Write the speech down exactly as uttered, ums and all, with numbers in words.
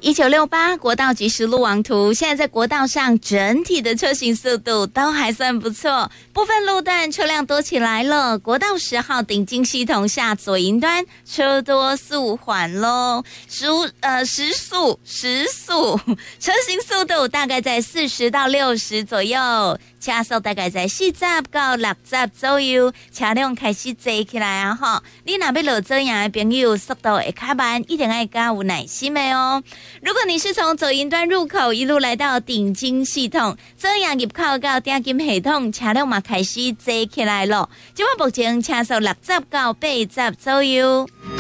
一九六八国道即时路网图，现在在国道上整体的车行速度都还算不错，部分路段车辆多起来了。国道十号顶金系统下左营端车多速缓咯，时呃时速时速车行速度大概在四十到六十左右。车速大概在四十到六十左右，车辆开始坐起来啊！哈，你若要落左营的朋友，速度会较慢，一定要加有耐心的哦。如果你是从左营端入口一路来到顶金系统，左营入口到顶金系统，车辆嘛开始坐起来了。即我目前车速六十到八十左右。